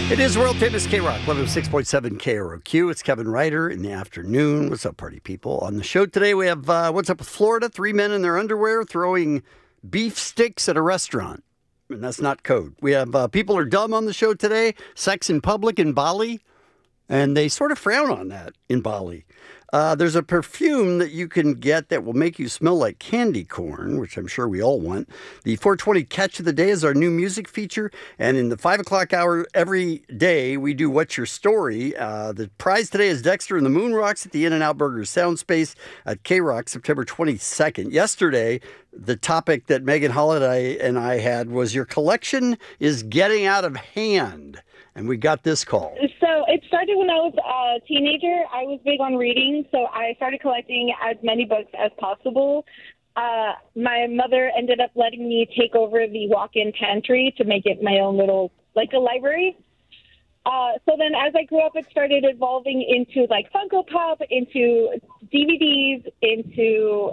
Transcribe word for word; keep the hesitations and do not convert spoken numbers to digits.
It is world famous K-Rock, one oh six point seven K R O Q. It's Kevin Ryder in the afternoon. What's up, party people? On the show today, we have uh, What's Up with Florida? Three men in their underwear throwing beef sticks at a restaurant. And that's not code. We have uh, People Are Dumb on the show today. Sex in public in Bali. And they sort of frown on that in Bali. Uh, there's a perfume that you can get that will make you smell like candy corn, which I'm sure we all want. The four twenty Catch of the Day is our new music feature. And in the five o'clock hour every day, we do What's Your Story? Uh, the prize today is Dexter and the Moon Rocks at the In-N-Out Burger Sound Space at K-Rock, September twenty-second. Yesterday, the topic that Megan Holiday and I had was your collection is getting out of hand. And we got this call. So it started when I was a teenager. I was big on reading, so I started collecting as many books as possible. Uh, my mother ended up letting me take over the walk-in pantry to make it my own little, like a library. Uh, so then as I grew up, it started evolving into like Funko Pop, into D V Ds, into